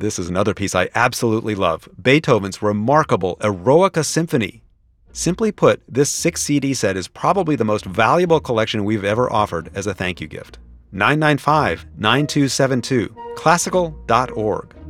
This is another piece I absolutely love. Beethoven's remarkable Eroica Symphony. Simply put, this 6-CD set is probably the most valuable collection we've ever offered as a thank you gift. 995-9272, classical.org.